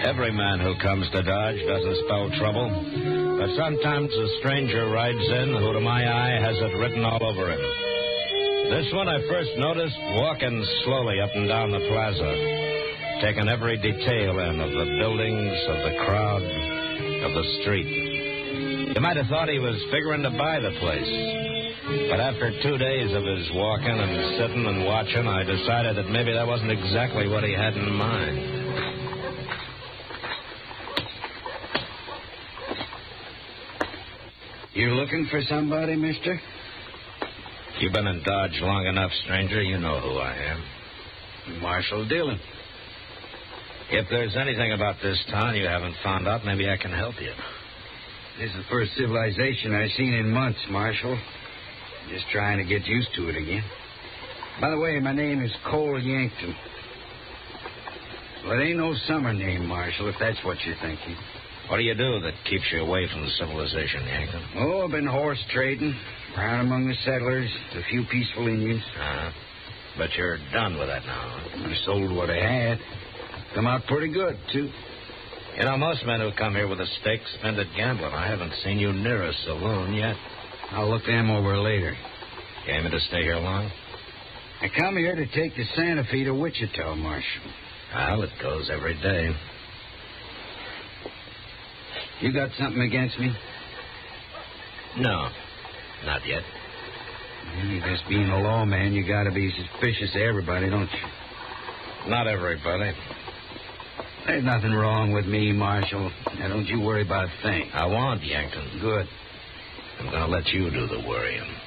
Every man who comes to Dodge doesn't spell trouble, but sometimes a stranger rides in who, to my eye, has it written all over him. This one I first noticed walking slowly up and down the plaza, taking every detail in of the buildings, of the crowd, of the street. You might have thought he was figuring to buy the place. But after 2 days of his walking and sitting and watching, I decided that maybe that wasn't exactly what he had in mind. You looking for somebody, mister? You've been in Dodge long enough, stranger. You know who I am. Marshal Dillon. If there's anything about this town you haven't found out, maybe I can help you. This is the first civilization I've seen in months, Marshal. Just trying to get used to it again. By the way, my name is Cole Yankton. Well, it ain't no summer name, Marshal, if that's what you're thinking. What do you do that keeps you away from the civilization, Yankton? Oh, I've been horse trading, around among the settlers, a few peaceful Indians. But you're done with that now. I sold what I had. Come out pretty good, too. You know, most men who come here with a stake spend it gambling. I haven't seen you near a saloon yet. I'll look them over later. You aiming to stay here long? I come here to take the Santa Fe to Wichita, Marshal. Well, it goes every day. You got something against me? No, not yet. I guess being a lawman, you got to be suspicious of everybody, don't you? Not everybody. There's nothing wrong with me, Marshal. Now, don't you worry about a thing. I won't, Yankton. Good. I'm going to let you do the worrying.